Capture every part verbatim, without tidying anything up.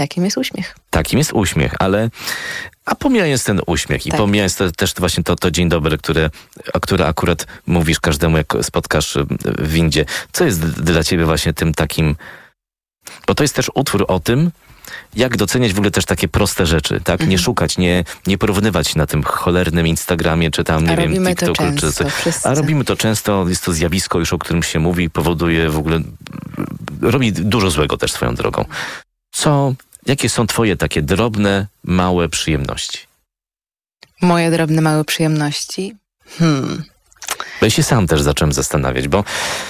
jakim jest uśmiech. Takim jest uśmiech, ale a pomijając ten uśmiech Tak. i pomijając to, też właśnie to, to dzień dobry, które, o które akurat mówisz każdemu, jak spotkasz w windzie. Co jest dla ciebie właśnie tym takim... Bo to jest też utwór o tym, jak doceniać w ogóle też takie proste rzeczy, tak? Mhm. Nie szukać, nie, nie porównywać się na tym cholernym Instagramie, czy tam, nie A wiem, robimy to TikToku. często, czy co. wszyscy. A robimy to często, jest to zjawisko już, o którym się mówi, powoduje w ogóle, robi dużo złego też swoją drogą. Co, jakie są twoje takie drobne, małe przyjemności? Moje drobne, małe przyjemności? Hmm. Bo ja się sam też zacząłem zastanawiać, bo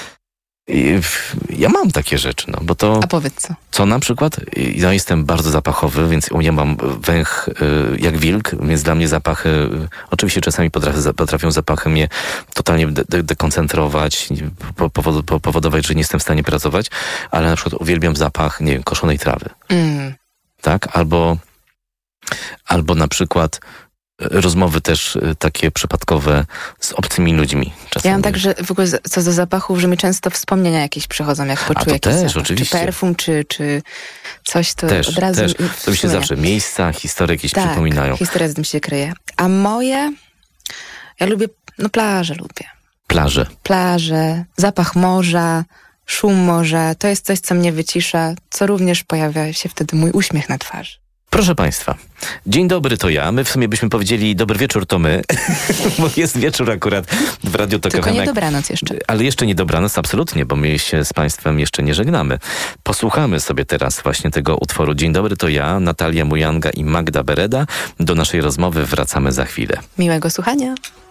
ja mam takie rzeczy, no, bo to... A powiedz co? Co na przykład? Ja jestem bardzo zapachowy, więc ja mam węch y, jak wilk, więc dla mnie zapachy, y, oczywiście czasami potrafią, potrafią zapachy mnie totalnie de- de- dekoncentrować, po, po, po, powodować, że nie jestem w stanie pracować, ale na przykład uwielbiam zapach, nie wiem, koszonej trawy. Mm. Tak? Albo, albo na przykład rozmowy też y, takie przypadkowe z obcymi ludźmi. Czasami. Ja mam tak, że w ogóle co do zapachów, że mi często wspomnienia jakieś przychodzą, jak poczuję to jakiś też, zapach. oczywiście. Czy perfum, czy, czy coś, to Też, od razu też. mi To mi się wspomnienia. zawsze miejsca, historie jakieś tak, przypominają. historia z tym się kryje. A moje, ja lubię, no plaże lubię. Plaże. Plaże, zapach morza, szum morza, to jest coś, co mnie wycisza, co również pojawia się wtedy mój uśmiech na twarzy. Proszę Państwa, dzień dobry to ja. My w sumie byśmy powiedzieli dobry wieczór to my, bo jest wieczór akurat w Radiu Tok Tylko F M. nie dobranoc jeszcze. Ale jeszcze nie dobranoc, absolutnie, bo my się z Państwem jeszcze nie żegnamy. Posłuchamy sobie teraz właśnie tego utworu. Dzień dobry to ja, Natalia Mujanga i Magda Bereda. Do naszej rozmowy wracamy za chwilę. Miłego słuchania.